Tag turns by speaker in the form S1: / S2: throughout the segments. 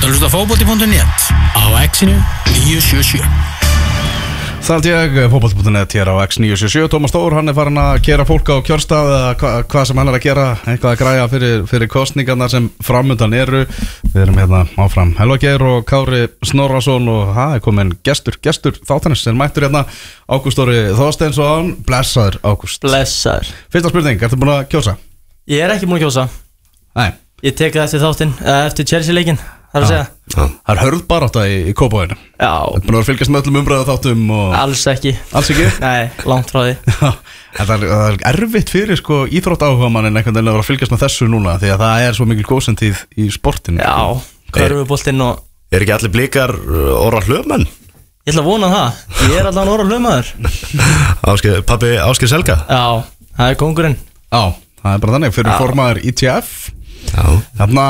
S1: ert að hlusta á fótbolti.net á X-inu 977.
S2: Það held ég fótbolti.net hér á X977. Tómas Þór, hann farin að kera fólk á kjörstað eða hvað sem hann að gera, eitthvað að græja fyrir kostningarnar sem framundan eru. Við erum hérna áfram Helva Geir og Kári Snorrason og það komin gestur þáttanins sem mættur hérna, Ágúst Orri Þorsteinsson. Blessaður Ágúst.
S3: Blessaður.
S2: Fyrsta spurning, ertu búin að kjósa?
S3: Ég er ekki búin að kjósa.
S2: Nei.
S3: Ég tek það eftir þáttinn, eftir Chelsea-leikinn. Það er að segja.
S2: Það er hörð barátta í Kópavoginum.
S3: Já.
S2: Það er búin að fylgjast með öllum umræðu þáttum og...
S3: Alls ekki.
S2: Alls ekki?
S3: Nei, langt frá því.
S2: Það er erfitt fyrir sko íþróttaáhugamannin einhvern veginn að vera að fylgjast með þessu núna því að það er svo mikil góðsendtíð í sportinu.
S3: Já, körfuboltinn og...
S4: Er ekki allir blikar orra hlöfmenn?
S3: Ég ætla að vona það. Ég er allan orra hlöfmaður.
S4: Pabbi Ásgeir Selga?
S3: Já, það er kóngurinn.
S2: Já, það er bara þannig fyrir formaður ITF.
S4: Já.
S2: Þarna...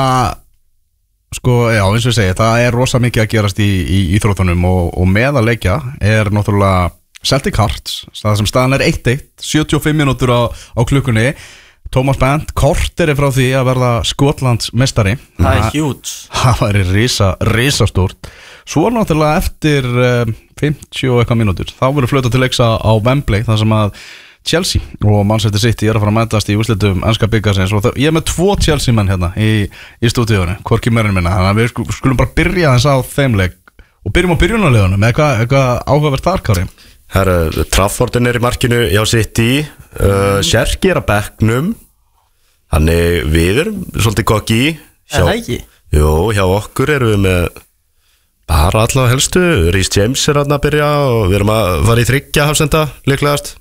S2: Sko, já, eins og ég segi, það er rosa mikið að gerast í íþróttunum og með að leikja er náttúrulega Celtic Hearts, það sem staðan er 1-1, 75 mínútur á klukkunni. Thomas Bent, korter frá því að verða Skotlands meistari.
S3: Það er huge.
S2: Það væri risastórt. Svo náttúrulega eftir 50 og eitthvað mínútur, þá verður flautað til leiks á Wembley, þar sem að Chelsea og Manchester City er að fara að mætast í úrslitum enska bikarsins og ég er með 2 Chelsea menn hérna í stúdíónu, hvorki meirinn minna, þannig að við skulum bara byrja þess á þeim leik og byrjum á byrjunarliðunum með eitthvað áhugavert þar, Kári.
S4: Herra, Traffordin er í markinu hjá City, Sjerki er að bekknum, þannig við erum svolítið kokki.
S3: Er það ekki?
S4: Jú, hjá okkur erum við með bara allavega helstu, Rhys James er að byrja og við erum að fara í 3 hafsenda líklegast.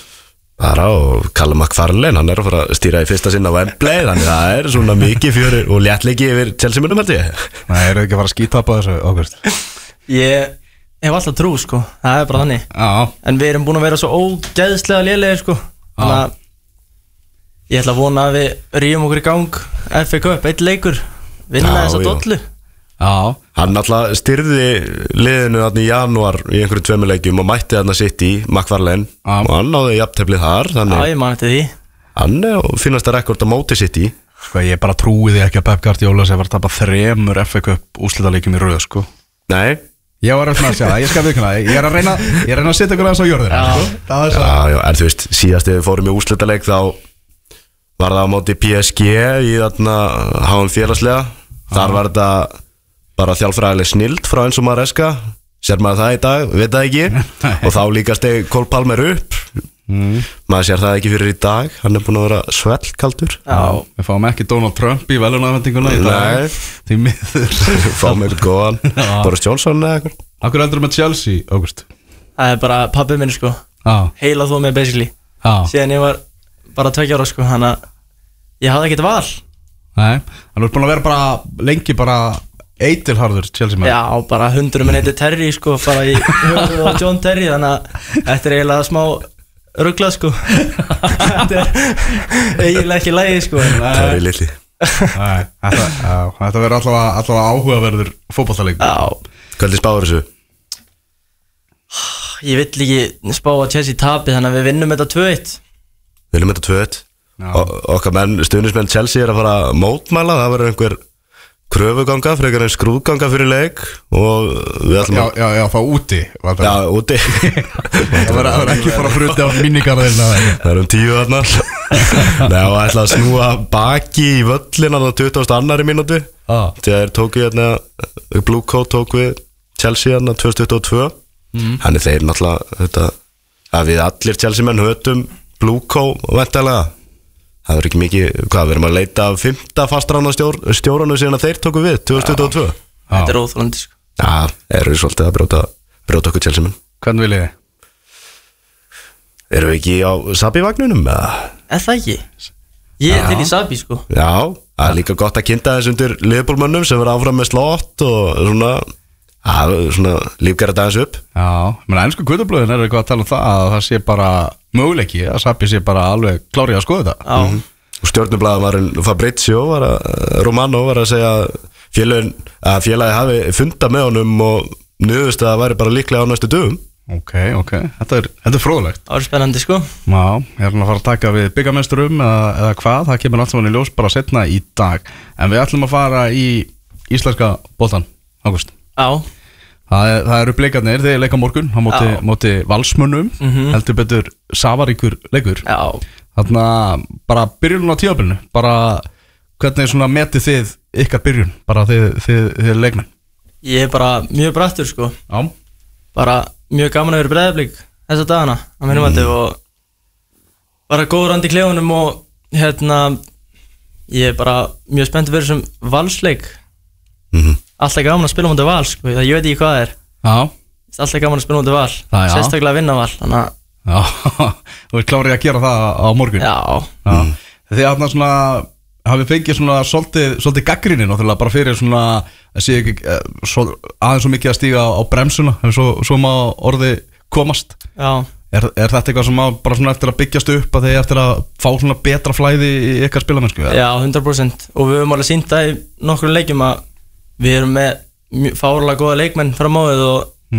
S4: Bara og Callum McFarlane, hann er að fara að stýra í fyrsta sinna á Wembley, þannig það er svona mikið fjöri og léttleiki yfir Chelsea-munum held ég.
S2: Nei, eru þið ekki að fara að skítapa þessu, Ágúst?
S3: Ég hef alltaf trú, sko, það er bara þannig.
S2: Já.
S3: En við erum búin að vera svo ógeðslega lélegir, sko. Þannig að ég ætla að vona að við ríum okkur í gang FA Cup, 1 leikur, vinna þessa dollu.
S2: Já.
S4: Hann alltaf styrði liðinu þarna í janúar í einhverju 2 leikjum og mætti þarna City, McFarlane, og hann náði jafnteflið þar.
S3: Já, ég man eftir því.
S4: Hann er finnast að rekord á móti City.
S2: Sko, ég bara trúi því ekki að Pep Guardiola sé að vera að tapa 3 FA Cup úrslitaleikjum í röð, sko.
S4: Nei.
S2: Ég var að segja það, ég skal viðkynna það. Ég er að reyna að setja ykkur aðeins á jörðina, sko.
S4: Já, en þú veist, síðast við fórum í úrslitaleik þá var það á móti PSG í þarna HM félagslega. Þar var þetta bara þjálfræðileg snild frá Enzo Maresca. Sér maður það í dag, veit það ekki. Og þá líka steg Cole Palmer upp. Maður sér það ekki fyrir í dag. Hann er búin að vera svellkaldur.
S2: Já, við fáum ekki Donald Trump í velunarvendinguna í dag.
S4: Nei.
S2: Því miður.
S4: Fáum eitthvað góðan. Boris Johnson eða eitthvað.
S2: Akkur heldur með Chelsea, Ágúst?
S3: Það er bara pabbi minn, sko. Heila þó með basically. Síðan ég var bara 2 ára, sko. Þannig að ég hafði ekkert val.
S2: Nei, hann er búin að vera bara lengi bara eitilharður Chelsea menn.
S3: Já, bara 100 minn heitir Terry, sko, bara í höfuð á John Terry, þannig að þetta er eiginlega smá ruglað, sko. Þetta er eiginlega ekki lagi, sko.
S4: Terry litli.
S2: Þetta verður allavega áhugaverður fótboltaleik.
S3: Já.
S4: Hvernig spáður þessu?
S3: Ég vill ekki spá að Chelsea tapi, þannig að við vinnum þetta 2-1.
S4: Við vinnum þetta 2-1. Okkar stuðningsmenn Chelsea er að fara að mótmæla, það verður einhver kröfuganga, frekar en skrúðganga fyrir leik og við ætlum að...
S2: Já, það úti.
S4: Já, úti.
S2: Það verður ekki bara frutti á mínigarðina.
S4: Það er 10 þarna. Nei, og ætla að snúa baki í völlina á 22. mínútu. Þegar tók við hérna, Blue Coat tók við Chelsea hérna 2022. Þannig þeir náttúrulega, þetta, að við allir Chelsea menn hötum Blue Coat væntanlega. Það verður ekki mikið, við erum að leita af 5. fastrána stjóranu síðan að þeir tóku við 2022.
S3: Þetta er óþolandi, sko.
S4: Já, eru við svolítið að brjóta okkur Chelsea menn.
S2: Hvernig viljið þið?
S4: Erum við ekki á Sabi-vagnunum?
S3: Er það ekki? Ég til í Sabi, sko.
S4: Já, það er líka gott að kynna þess undir Liverpool-mönnum sem verður áfram með slott og svona lífgæra dagins upp.
S2: Já, menn ensku kvötublöðin er eitthvað að tala um það að það sé bara möguleiki að Sabi sé bara alveg klárið að skoða þetta.
S4: Og stjórnublaðamarinn Fabrizio Romano var að segja að félagi hafi fundað með honum og nöðust að það væri bara líklega á næstu dögum.
S2: Ok, þetta er fróðlegt.
S3: Það er spennandi, sko.
S2: Já, ég ætlum að fara að taka við byggamesturum eða hvað, það kemur allt saman í ljós bara setna í dag. En við ætlum að fara í íslenska boltan, Ágúst.
S3: Já.
S2: Það eru Blikarnir, þeir leika morgun á móti Valsmönnum, heldur betur safaríkur leikur.
S3: Já.
S2: Þarna bara byrjun á tímabilinu, bara hvernig svona metið þið ykkar byrjun, bara þið leikmenn?
S3: Ég er bara mjög brattur sko.
S2: Já.
S3: Bara mjög gaman að vera Breiðablik þessa dagana á mínum mati og bara góður andi í klefunum og ég er bara mjög spennt að vera sem Valsleik. Alltaf gaman að spila mútið Val sko, ég veit ekki hvað það er. Já. Alltaf gaman að spila mútið Val, sérstaklega að vinna Val, þannig að...
S2: Já, þú ert klárið að gera það á morgun.
S3: Já.
S2: Þið svona, hafið fengið svona svolítið gagnrýni náttúrulega bara fyrir svona, að sé ekki aðeins svo mikið að stíga á bremsuna, svo má orði komast.
S3: Já.
S2: Er þetta eitthvað sem bara svona eftir að byggjast upp að þið eftir að fá svona betra flæði í ykkar spilamennsku?
S3: Já, 100%, og við höfum alveg sýnt það í nokkrum leikjum að við erum með fárlega góða leikmenn fram á við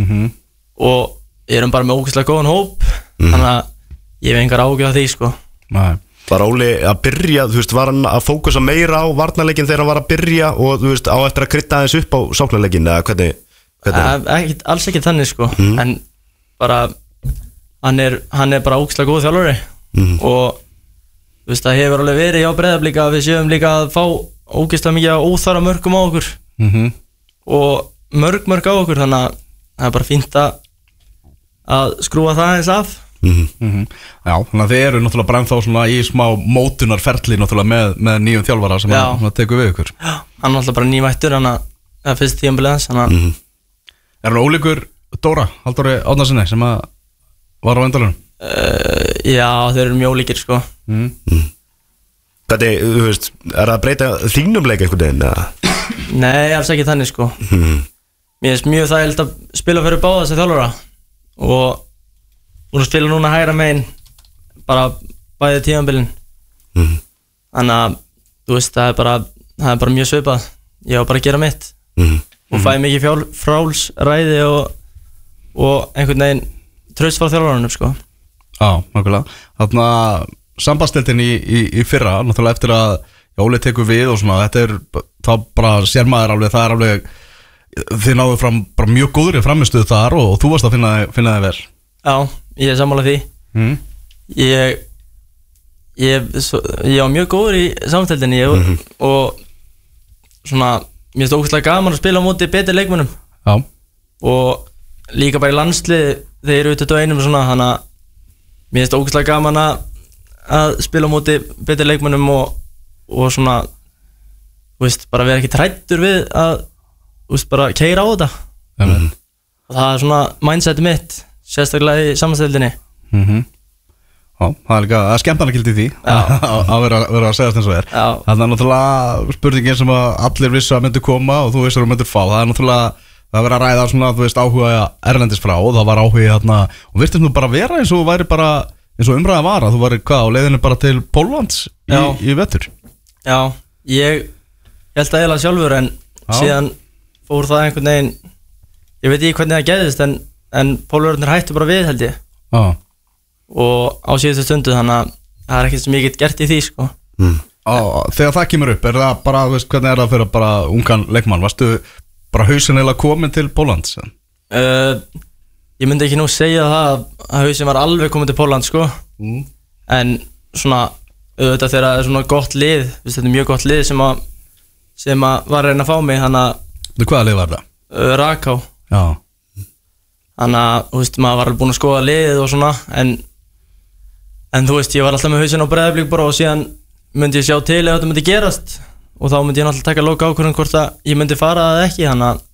S3: og erum bara með ógeðslega góðan hóp, þannig að ég hef engar áhuga á því sko.
S2: Nei.
S4: Var Óli að byrja, þú veist, var hann að fókusa meira á varnarleikin þegar hann var að byrja og þú veist, á eftir að krydda aðeins upp á sóknarleikin eða hvernig?
S3: Alls ekki þannig sko, en bara hann er bara ógeðslega góð þjálfari og þú veist, það hefur alveg verið hjá Breiðablik að við séum líka að fá ógeðslega mikið óþarfa mörgum á okkur og mörg á okkur, þannig að það er bara fínt að skrúa það eins af.
S2: Já, þannig að þið eru náttúrulega bara ennþá svona í smá mótunarferli náttúrulega með nýjum þjálfara sem að tekur við ykkur.
S3: Já, hann er alltaf bara nýmættur, hann að fyrst tímabilið hans.
S2: Er hann ólíkur Dóra, Halldóri Árnasyni sem að var á endalunum?
S3: Já, þeir eru mjög ólíkir sko.
S4: Hvernig, þú veist, er það að breyta þínum leik einhvern veginn?
S3: Nei, alls ekki þannig sko. Mér finnst mjög þægilegt að spila fyrir báða þessi þjálfara og hún spila núna hægra megin bara bæði tímabilin. Þannig að þú veist, það er bara mjög svipað. Ég á bara að gera mitt og fæ mikið frálsræði og einhvern veginn traust frá þjálfaranum sko.
S2: Já, nákvæmlega. Þarna sambandsdeildin í fyrra, náttúrulega eftir að Óli tekur við og svona, þetta er þá bara sér maður alveg, það er alveg þið náðu fram bara mjög góðri framistuð þar og þú varst að finna þig vel. Já,
S3: ég er sammála því. Ég var mjög góður í sambandsdeildinni og svona, mér finnst ógeðslega gaman að spila á móti betri leikmönnum. Já. Og líka bara í landslið þeir eru 21 og svona, þannig að mér finnst ógeðslega gaman að spila á móti betri leikmönnum og svona, þú veist, bara vera ekki hræddur við að, þú veist, bara keyra á þetta. Og það er svona mindseti mitt, sérstaklega í sambandsdeildinni.
S2: Já, það er líka, það er skemmtarnagildi í því að vera að segja þetta eins og er. Það er náttúrulega spurningin sem að allir vissu að myndu koma og þú vissur að myndu fá. Það er náttúrulega, það verið að ræða svona, þú veist, áhuga erlendis frá og það var áhuga þarna og virtist nú bara vera eins og væri bara, eins og umræða var að þú væri hvað á leiðinu bara til Póllands í vetur. Já,
S3: ég held að eiginlega sjálfur en síðan fór það einhvern veginn, ég veit ekki hvernig það gerðist en Pólverðarnir hættu bara við held ég. Já. Og á síðustu stundu þannig að það er ekkert sem ég get gert í því sko.
S2: Þegar það kemur upp, er það bara, veist, hvernig er það fyrir bara ungan leikmann? Varstu bara hausinlega komin til Póllands?
S3: Ég myndi ekki nú segja það að hausin var alveg komin til Póllands sko. En svona auðvitað þegar það er svona gott lið, þetta er mjög gott lið sem að var að reyna að fá mig, þannig að
S2: hvaða lið var það?
S3: Raká.
S2: Já.
S3: Þannig að, þú veist, maður var alveg búinn að skoða liðið og svona en þú veist, ég var alltaf með hausinn á Breiðablik bara og síðan myndi ég sjá til ef þetta myndi gerast og þá myndi ég náttúrulega taka loka ákvörðun hvort að ég myndi fara eða ekki, þannig að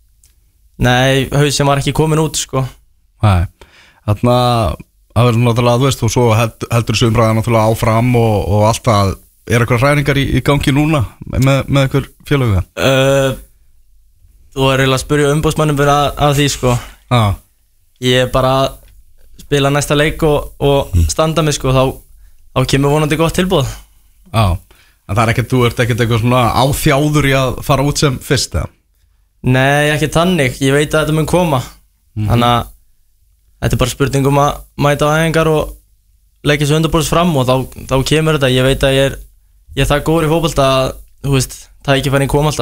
S3: nei, hausinn var ekki komin út sko.
S2: Nei, þannig að það verður náttúrulega, þú veist, og svo heldur þessu umræða náttúrulega áfram og allt það. Er eitthvað hræringar í gangi núna með eitthvað félögu?
S3: Þú er eiginlega að spyrja umboðsmannum að því sko. Ég er bara að spila næsta leik og standa mig sko, þá kemur vonandi gott tilboð.
S2: Já, en það er ekkert, þú ert ekkert eitthvað svona áþjáður í að fara út sem fyrst eða?
S3: Nei, ekki þannig, ég veit að þetta mun koma. Þannig að þetta er bara spurning um að mæta á æfingar og leggja svo undarborðs fram og þá kemur þetta. Ég veit að ég er það góður í fótbolta að, þú veist, það ekki færi koma alltaf.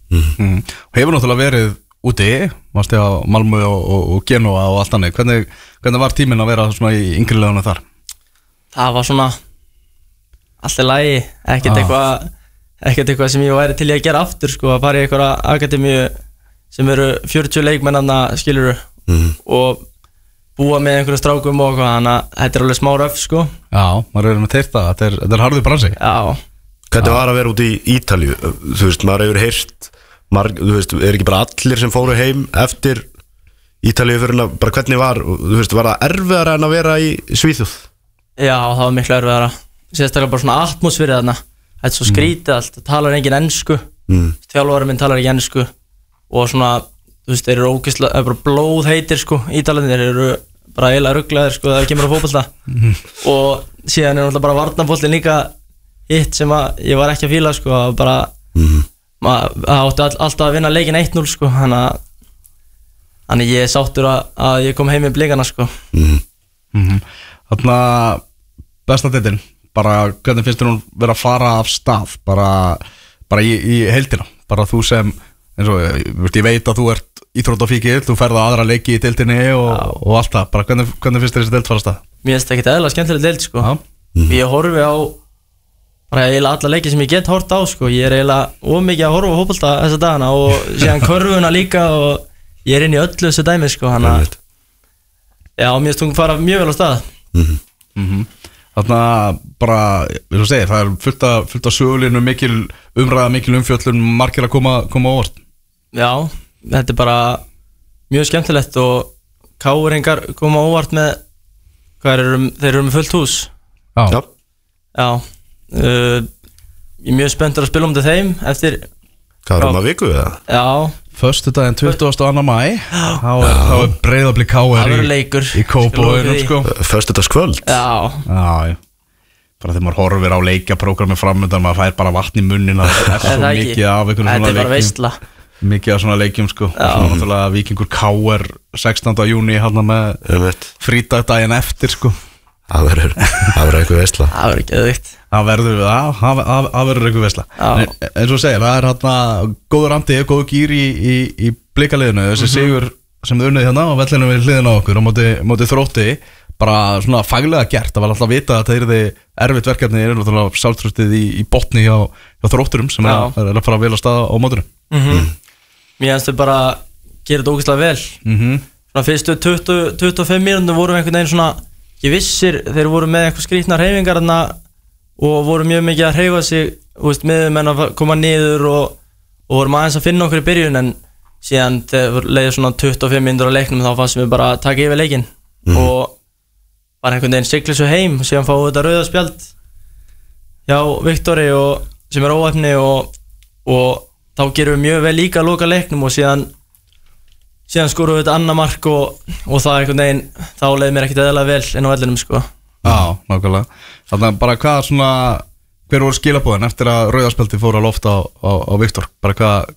S2: Og hefur náttúrulega verið úti, varst ég á Malmö og Genoa og allt annað. Hvernig var tíminn að vera svona í yngri liðunum þar?
S3: Það var svona allt í lagi, ekkert eitthvað sem ég væri til í að gera aftur sko, að fara í einhverja akademíu sem eru 40 leikmennanna skiluru og búa með einhverju strákum og eitthvað, þannig að þetta alveg smá röf sko.
S2: Já, maður er með teirt það, þetta harður bransi.
S3: Já.
S4: Hvernig var að vera út í Ítalíu? Þú veist, maður hefur heyrt þú veist, er ekki bara allir sem fóru heim eftir Ítalíu fyrir bara hvernig var, þú veist, var það erfiðara en að vera í Svíþjóð? Já,
S3: það var miklu erfiðara, sérstaklega bara svona atmosfærið þarna, þetta er svo skrítið allt, það talar engin ensku, þjálfarinn minn talar ekki ensku og svona, þú veist, þeir eru ógeðslega, bara blóðheitir sko, Ítalarnir eru bara eiginlega rugglaðir sko, það kemur á fótbolta og síðan er náttúrulega bara varnarboltinn líka hitt sem að ég var ekki að fíla sko, bara maður átti alltaf að vinna leikinn 1-0 sko, þannig ég er sáttur að ég kom heim með Blikana sko.
S2: Þarna besta deildin, bara hvernig finnst þér hún vera að fara af stað bara í heildina, bara þú sem eins og ég veit að þú ert íþróttafíkill, þú ferð á aðra leiki í deildinni og allt það, bara hvernig finnst þér þessi deild fara af stað?
S3: Mér finnst það ekkert eðlilega skemmtileg deild sko. Ég horfi á bara eiginlega alla leiki sem ég get hort á sko. Ég er eiginlega ómikið að horfa á fótbolta þessa dagana og síðan körfuna líka og ég er inn í öllu þessu dæmi sko, þannig já, mér finnst hún fara mjög vel á stað.
S2: Þarna bara, eins og segir, það er fullt af sögulinu, mikil umræða, mikil umfjöllun, margir að koma óvart.
S3: Já, þetta er bara mjög skemmtilegt og Káringar koma óvart með þeir eru með fullt hús.
S2: Já.
S3: Ég er mjög spenntur að spila til þeim eftir
S4: hvað er að viku eða?
S3: Já,
S2: föstudaginn 22. maí þá er Breiðablik KR í Kópavoginum sko.
S4: Föstudagskvöld.
S3: Já,
S2: bara þegar maður horfir á leikjaprógrami framöndan, maður fær bara vatn í munnin, það er svo mikið af einhvern svona
S3: þetta er bara veistla,
S2: mikið af svona leikjum sko. Og svo náttúrulega Víkingur KR 16. júní hérna með frídagdaginn eftir sko.
S4: Það verður eitthvað veistla.
S3: Það verður ekki auðvikt.
S2: Það verður eitthvað veistla. En svo segir, það er hérna góður andi, góður gýr í Blikaliðinu, þessi sigur sem þið unnið hérna á vellinu við hliðina á okkur á móti Þrótti, bara svona faglega gert. Það var alltaf að vita að það er erfitt verkefni, er náttúrulega sjálfstrustið í botni hjá Þrótturum sem er að fara vel á stað á mótinu.
S3: Mér finnst þau bara gera þetta ógeðslega vel. Svona fyrstu 25 mínútur vorum einhvern veginn svona ég vissir, þeir voru með eitthvað skrýtnar hreyfingar og voru mjög mikið að hreyfa sig, miðjumenn að koma niður og vorum aðeins að finna okkur í byrjun, en síðan þegar leiði svona 25 mínútur á leiknum þá fannst við bara að taka yfir leikinn og bara einhvern veginn sigla svo heim og síðan fáum við þetta rauða spjald hjá Viktori sem er óvæpni og þá gerum við mjög vel líka að loka leiknum og síðan skorum við þetta annað mark og það einhvern veginn, þá leiði mér ekkert eðalega vel inn á vellinum sko.
S2: Já, nákvæmlega. Þannig bara hver voru skilabóðin eftir að rauðarspjaldi fóru á loft á Viktor? Bara hvað?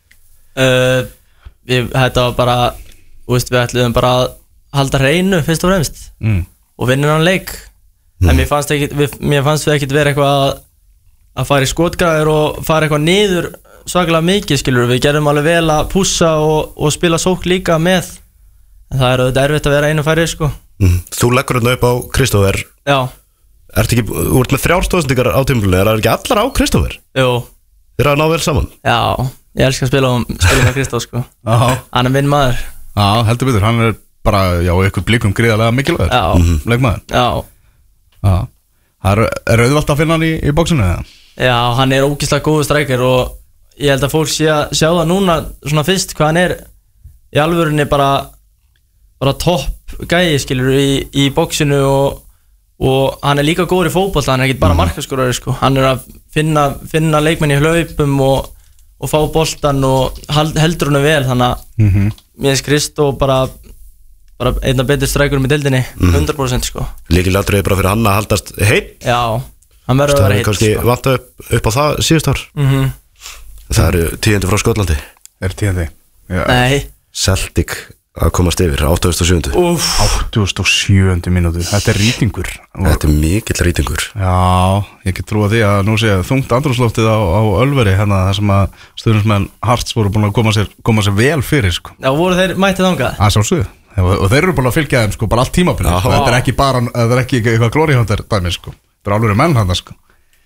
S3: Þetta var bara, við ætluðum bara að halda hreinu fyrst og fremst og vinna hann leik. En mér fannst við ekkert vera eitthvað að fara í skotgræður og fara eitthvað niður svakalega mikið skilur, við gerum alveg vel að pússa og spila sók líka með, en það er auðvitað erfitt að vera einu færi sko.
S4: Þú leggur hérna upp á Kristófer.
S3: Já.
S4: Þú ert með 3 stóðsendingar á tímabilinu, er það ekki allar á Kristófer?
S3: Jú.
S4: Þeir eru að ná vel saman?
S3: Já, ég elskar að spila með Kristóf sko. Hann er minn maður.
S2: Já, heldur betur, hann er bara, ykkur Blikum gríðarlega mikilvægur leikmaður.
S3: Já.
S2: Það er auðvelt að finna hann í bóksinu eða?
S3: Já, hann er ógeðslega góður strækir og ég held að fólk sé að sjá það núna svona fyrst hvað hann er í alvörunni bara topp gæi skilur í bóksinu og hann er líka góður í fótbolta, hann er ekki bara markaskorari sko. Hann er að finna leikmenn í hlaupum og fá boltan og heldur hann vel, þannig að mér finnst Kristó bara einna betur strækurum í deildinni 100% sko.
S4: Lykilatriði bara fyrir hann að haldast heill.
S3: Já, hann verður að vera heill.
S4: Það er kannski vant upp á það síðust ár. Það eru tíðindi frá Skotlandi.
S2: Er tíðindi?
S3: Nei.
S4: Celtic að komast yfir 87.
S2: 87. mínútu, þetta rýtingur.
S4: Þetta mikill rýtingur.
S2: Já, ég get trúa því að nú sé þungt andrúmsloftið á Ölveri hérna þar sem að stuðningsmenn Hearts voru búin að koma sér vel fyrir sko.
S3: Já, voru þeir mættið þangað?
S2: Að sjálfsögðu, og þeir eru búin að fylgja þeim sko bara allt tímabilið sko. Þetta er ekki eitthvað glóríhóndar dæmi sko. Þetta er alveg menn hann sko.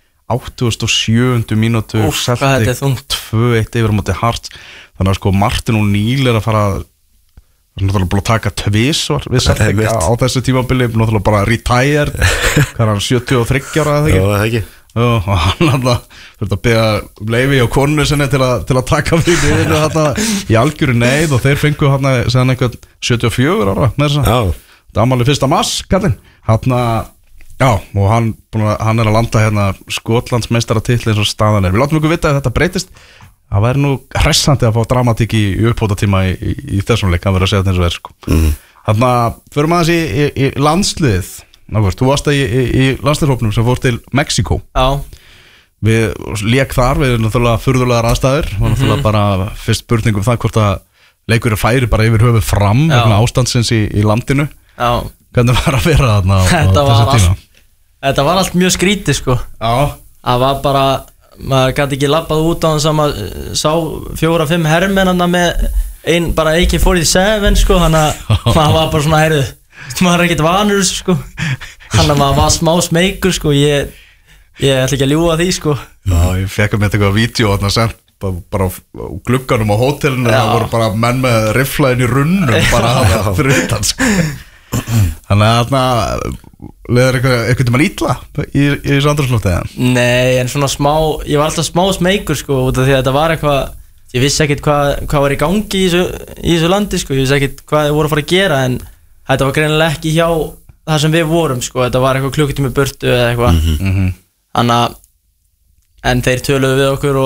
S2: 87. mínútu
S3: hvað þetta er þungt
S2: 2-1 yfir á móti Hearts. Þannig að sko Martin O'Neill er að fara náttúrulega bara að taka tvisvar við Celtic á þessu tímabili, náttúrulega bara retired hvað er hann, 73 ára eða
S4: ekki? Já, það ekki.
S2: Og hann alltaf þurfti að beða leyfi og konu sinni til að taka við niður þarna í algjöru neyð og þeir fengu hann segðan einhvern 74 ára með þess að damalið 1. mars kallinn hann já, og hann er að landa hérna Skotlands meistaratitil eins og staðan er. Við látum ykkur vita að þetta breytist. Það væri nú hressandi að fá dramatík í uppbótartíma í þessum leik, hann verður að segja þetta eins og sko. Þannig að förum aðeins í landslið. Þú varst í landsliðshópnum sem fór til Mexíkó.
S3: Já.
S2: Við lék þar, við erum náttúrulega furðulegar aðstæður. Það var náttúrulega bara fyrst spurning það hvort að leikurinn færi bara yfir höfuð fram vegna ástandsins í landinu. Já. Hvernig var að vera þarna á þessu tíma?
S3: Þetta var allt mjög skrítið sko. Já. Það var bara maður gæti ekki labbað út á hann sem að sá 4-5 herrmennana með einn bara AK-47 sko, hann að maður var bara svona heyrðu, maður ekkert vanur sko, hann að maður var smá smeykur sko, ég ætla ekki að ljúga því sko.
S2: Já, ég fekk að með þetta eitthvað vídeo þarna sent bara á glugganum á hótelinu, það voru bara menn með rifflaðin í runnum bara fyrir utan sko. Þannig að þarna leður eitthvað mann ítla í þessu andrúmslofti eða?
S3: Nei, en svona smá, ég var alltaf smá smeykur sko, út af því að þetta var eitthvað, ég vissi ekkert hvað var í gangi í þessu landi sko, ég vissi ekkert hvað þið voru að fara að gera, en þetta var greinilega ekki hjá það sem við vorum sko, þetta var eitthvað klukkutími burtu eða eitthvað. Þannig að, en þeir töluðu við okkur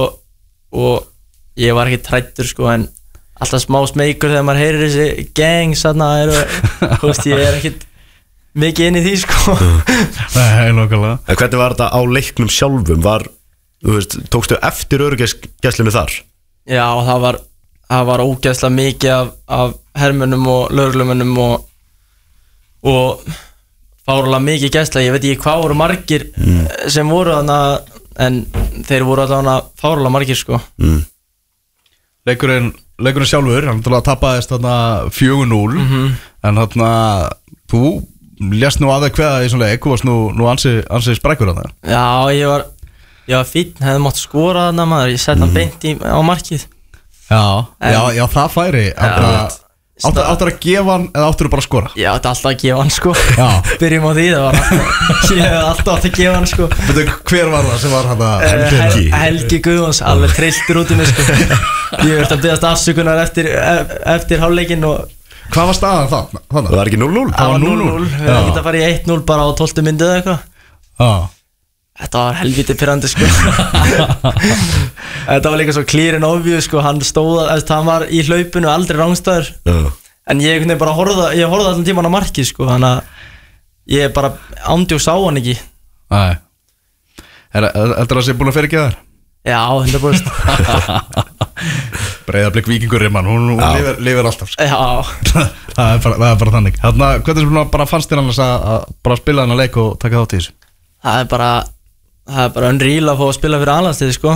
S3: og ég var ekki hræddur sko, en alltaf smá smeykur þegar maður heyrir þessi gangs þarna, ég er ekkert mikið inn í því sko.
S2: Nei, nokkulega.
S4: En hvernig var þetta á leiknum sjálfum? Tókstu eftir öryggisgæslunni þar?
S3: Já, það var ógeðslega mikið af hermönnum og lögreglumönnum og fárlega mikið gæsla. Ég veit ekki hvað voru margir sem voru þarna, en þeir voru alltaf fárlega margir sko.
S2: Leikurinn sjálfur, hann tapaðist 4-0 en þú lést nú aðeins hverða í svona leik, þú varst nú ansið sprækur á það.
S3: Já, ég var fínn, hefði mátt skora þarna maður, ég sett hann beint á markið.
S2: Já, það færi. Áttur að gefa hann eða áttur að bara skora?
S3: Já, þetta alltaf að gefa hann sko. Byrjum á því, ég hef alltaf átt að gefa hann sko.
S2: Hver var það sem var hann að
S3: Helgi Guðjóns, alveg trilltur út í mig sko. Ég verði að byggast afsökunar eftir hálfleikinn og
S2: hvað var staðan þannig?
S4: Það var ekki 0-0?
S3: Það var 0-0, við hefum getað að fara í 1-0 bara á 12. myndið eða eitthvað. Þetta var helviti pirrandi sko. Þetta var líka svo clear and obvious sko, hann var í hlaupinu aldrei rángstæður. En ég bara horfði allan tíman á markið sko, þannig að ég bara ándjók sá hann ekki.
S2: Nei. Heldur það sé búin að fyrir ekki þar?
S3: Já, 100%.
S2: Breiðablik Víkingur mann, hún lifir alltaf sko.
S3: Já.
S2: Það er bara þannig. Hvernig bara fannst þér annars að bara spila þennan leik og taka þátt í þessu?
S3: Það er bara unreal að fá að spila fyrir A-landsliðið sko.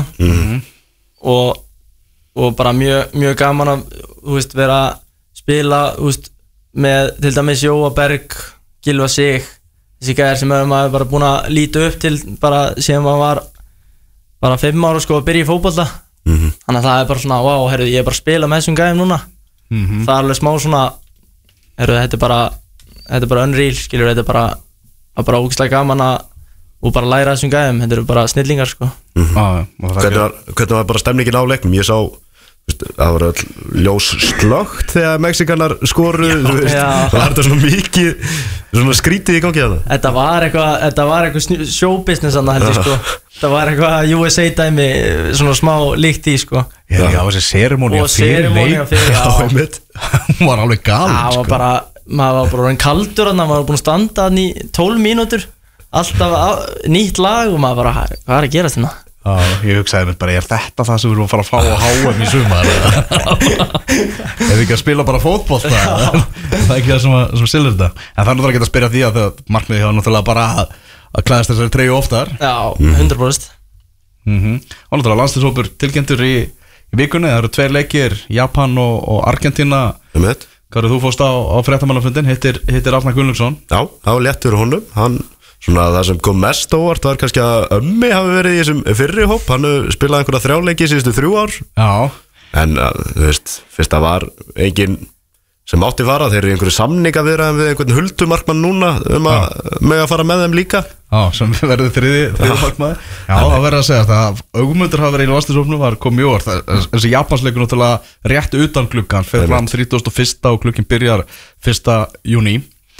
S3: Og bara mjög gaman að vera að spila með til dæmis Jóa Berg, Gylfa Sig, þessi gæðir sem maður bara búin að líta upp til bara síðan maður var bara 5 ára sko að byrja í fótbolta. Þannig að það er bara svona, wow, herru, ég er bara að spila með þessum gæðum núna. Það er alveg smá svona, herru, þetta er bara unreal, skilur, þetta er bara ógeðslega gaman og bara læra þessum gæðum, þetta eru bara snillingar sko.
S4: Hvernig var bara stemningin á leiknum? Ég sá, það var ljós slögt þegar Mexikanar skoru, það var þetta svona mikið svona skrítið í gangi að það. Þetta var eitthvað showbusiness held ég sko. Það var eitthvað USA dæmi svona smá líkt í sko.
S2: Já, þessi seremónia fyrir leik. Hún var alveg galinn sko.
S3: Maður var bara kaldur, maður var búin að standa í 12 mínútur, alltaf nýtt lag og maður bara, hvað er að gerast hérna?
S2: Ég hugsaði mér bara, þetta það sem við erum að fara að fá á HM í sumar? Ef ekki að spila bara fótbolta? Það er ekki það sem silur þetta. En það er náttúrulega ekki að spyrja því að markmiðið hjá náttúrulega bara að klæðast þessari treyju oftar.
S3: Já, 100%.
S2: Og náttúrulega landsliðshópur tilkynntur í vikunni. Það eru 2 leikir, Japan og Argentína. Hvað þú fórst á fréttamannafundin, hittir Arnar Gunnlaugsson.
S4: Já, það var léttur honum. Svona það sem kom mest óvart var kannski að Ömmi hafi verið í þessum fyrri hóp. Hann spilaði einhverja 3 leiki síðustu 3 ár.
S2: Já.
S4: En þú veist, fyrst það var engin sem átti fara. Þeir eru einhverju samningaviðræðum við einhvern huldumarkmann núna með að fara með þeim líka.
S2: Já, sem verður þriði markmaður. Já, það verður að segja að Ögmundur hafi verið í landsliðshópnum var komið í óvart. Þessi Japansleikur náttúrulega rétt utan gluggan fer fram 31. og gluggen byrjar 1. júní.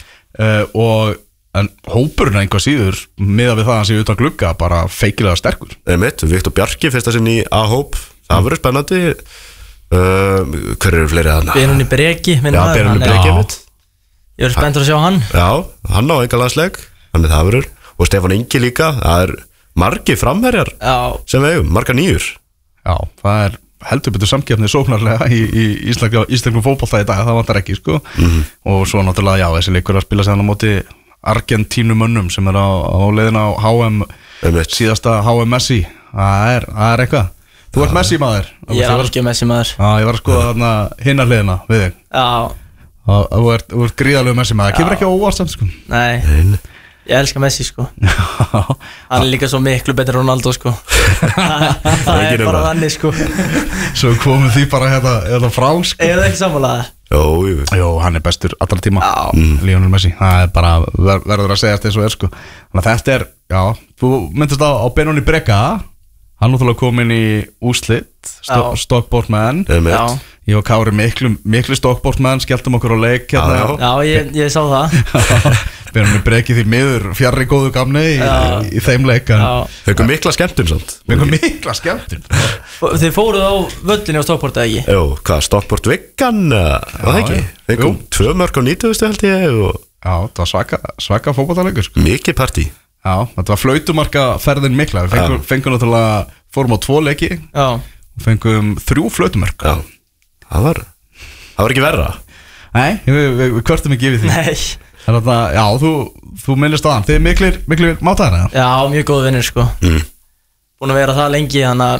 S2: En hópurinn einhvað síður miðað við það að hann sé utan glugga bara feikilega sterkur.
S4: Viktor Bjarki fyrsta sinn í A-hóp. Það verður spennandi. Hver eru fleiri þarna?
S3: Benóni Breki.
S4: Já, Benóni Breki.
S3: Ég er spenntur að sjá hann.
S4: Já, hann á enga landsleik. Þannig það verður. Og Stefán Ingi líka. Það margir framherjar sem við eigum, margar nýjur.
S2: Já, það heldur betur samkeppni sóknarlega í íslenskum fótbolta í dag. Það vantar ekki, sko. Og svo náttúrulega, já, þessi leikur að spila sig hann á móti Argentínumönnum sem á leiðina á HM síðasta HM Messi. Það er eitthvað. Þú ert Messi maður.
S3: Ég er alveg Messi maður.
S2: Já, ég var að skoða þarna hinna hliðina við þig.
S3: Já.
S2: Þú ert gríðarlegu Messi maður. Það kemur ekki á óvart samt, sko.
S3: Nei. Ég elska Messi, sko. Hann líka svo miklu betur Ronaldo, sko. Það bara þannig, sko.
S2: Svo komum því bara hérna frá, sko.
S3: Ég ekki sammálaða.
S2: Jó, hann bestur allra tíma. Lionel Messi. Það bara verður að segja þetta eins og sko. Þannig að þetta já, þú myndist á Benóni Breka. Hann náttúrulega kom inn í úrslit Stockport menn. Ég og Kári miklu Stockport menn, skelltum okkur á leik hérna.
S3: Já, ég sá það.
S2: Benóni Breki því miður fjarri góðu gamni í þeim leik.
S4: Fengum mikla skemmtun samt.
S2: Fengum mikla skemmtun.
S3: Þið fóruð á völlinni á Stockport eða ekki?
S4: Jú, hvað, Stockport Viggan, var það ekki? Fengum 2 mörk á 90 held ég.
S2: Já, það var svaka fótboltaleikur, sko.
S4: Mikið partí.
S2: Já, þetta var flautumarka ferðin mikla. Við fengum náttúrulega, fórum á 2 leiki og fengum 3 flautumark.
S4: Já, það var ekki verra.
S2: Nei, við kvörtum ekki yfir því.
S3: Nei.
S2: Þannig að, já, þú minnist á hann. Þið miklir mátaðar, eða?
S3: Já, mjög góð vinnir, sko. Búin að vera það lengi,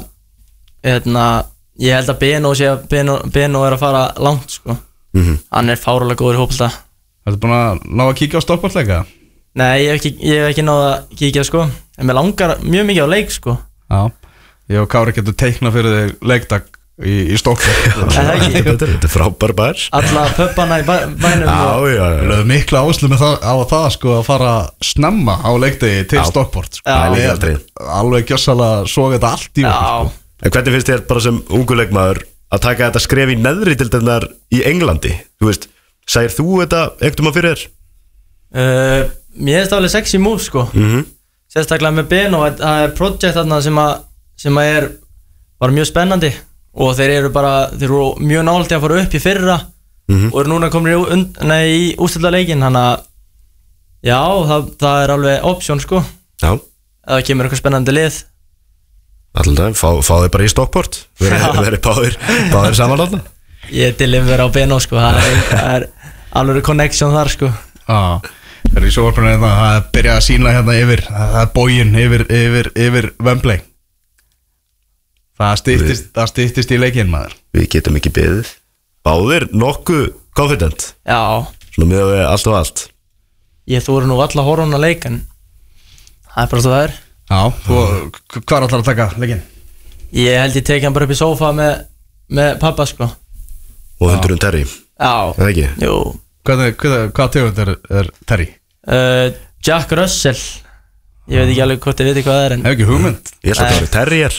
S3: þannig að ég held að Benó er að fara langt, sko. Hann er fárulega góður í hópulta.
S2: Ertu búin að ná að kíkja á Stockport-leika?
S3: Nei, ég hef ekki náð að kíkja, sko. En mér langar mjög mikið á leik, sko.
S2: Já, ég og Kári getur teiknað fyrir þig leikdag í Stockport.
S4: Þetta er frábær bær.
S3: Alla pöppana í bænum.
S4: Já.
S2: Við lögum mikla áherslu með það, sko, að fara snemma á leikdegi til Stockport, sko. Alveg gjössalega soga þetta allt í okkur, sko.
S4: En hvernig finnst þér bara sem ungu leikmaður að taka þetta skref í neðri deildirnar í Englandi? Þú veist, segir þú þetta einhvern veginn fyrir þér?
S3: Mér finnst það alveg sexy move, sko. Sérstaklega með Benó, það er projekt þarna sem er bara mjög spennandi og þeir eru mjög nálægt að fara upp í fyrra og eru núna komin í úrstilla leikin, þannig að já, það er alveg option, sko. Já. Ef það kemur eitthvað spennandi lið.
S4: Alltaf, fá þið bara í Stockport. Verið báðir saman alltaf.
S3: Ég deliver á Benó, sko. Það er alveg connection þar, sko.
S2: Já. Það er í sjóvarpunni að það byrja að sína hérna yfir, það er bógin yfir Wembley. Það styttist í leikinn, maður.
S4: Við getum ekki beðið. Báðir nokkuð confident.
S3: Já.
S4: Svona með við allt og allt.
S3: Ég þóri nú alla horfum að leikin. Það er bara svo það er.
S2: Já, hvað er allar að taka leikinn?
S3: Ég held ég teki hann bara upp í sófa með pappa, sko.
S4: Og hundurinn Terry.
S3: Já.
S4: Eða ekki?
S3: Jú.
S2: Hvað tegund er Terry?
S3: Jack Russell. Ég veit ekki alveg hvort ég veit hvað það er en...
S2: Hef ekki hugmynd.
S4: Ég ætla að það eru Terrier.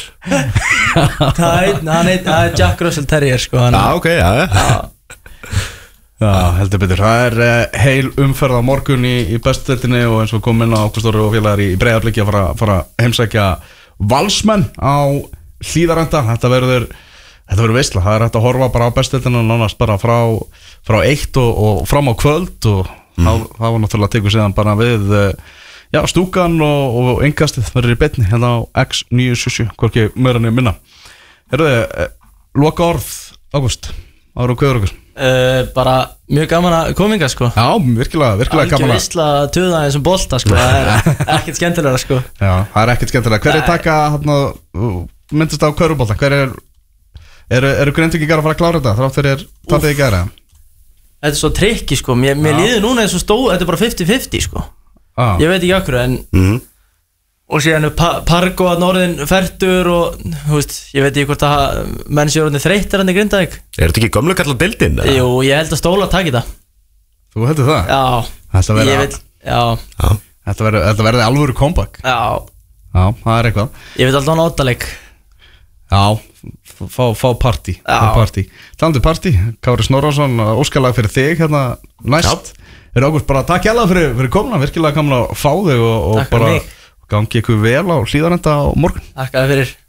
S3: Það er Jack Russell Terrier, sko.
S4: Já, ok, já.
S2: Já, heldur betur. Það er heil umferð á morgun í bestudeildinni og eins og kom inn á Ágúst Orri og félagar í Breiðabliki að fara heimsækja Valsmenn á Hlíðarenda. Þetta verður veisla. Það er hægt að horfa bara á bestudeildina nánast bara frá 1 og fram á kvöld og það var náttúrulega tekur síðan bara við Já, stúkan og engastið verður í beinni hérna á X977, hvorki meira niður minna. Loka orð, Ágúst, árum hverður okkur?
S3: Bara mjög gaman að kominga sko.
S2: Já, virkilega gaman að
S3: veisla tuða eins og bolta sko. Það ekkert skemmtilega sko.
S2: Já, það ekkert skemmtilega. Hver taka myndist á körubolta? Hver eru Grindvíkingar að fara að klára þetta? Þrátt fyrir tapið í gær?
S3: Þetta svo trikki sko. Mér líður núna eins og þetta bara 50-50 sko. Ég veit ekki okkur en og síðan Pargo að norðin fertur og ég veit ekki hvort að menn séu orðin þreyttir hann í Grindavík.
S4: Þetta ekki gömlu kallar deildin?
S3: Jú, ég held að Stóla taki það.
S2: Þú heldur það?
S3: Já.
S2: Þetta verði alvöru comeback.
S3: Já,
S2: það eitthvað.
S3: Ég veit alltaf hann áttaleg.
S2: Já, fá partí. Talandi partí, Kári Snorrason, óskalag fyrir þig hérna næst. Ágúst, bara takk hjá fyrir komuna, virkilega gaman að fá þig og bara gangi ykkur vel á Hlíðarenda á morgun.
S3: Takk fyrir.